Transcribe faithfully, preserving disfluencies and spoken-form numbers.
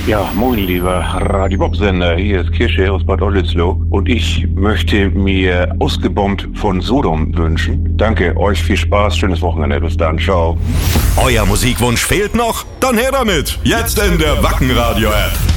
Ja, moin, lieber Radio Bob-Sender. Hier ist Kirsche aus Bad Oldesloe und ich möchte mir Ausgebombt von Sodom wünschen. Danke, euch viel Spaß, schönes Wochenende. Bis dann, ciao. Euer Musikwunsch fehlt noch? Dann her damit. Jetzt in der Wacken Radio App.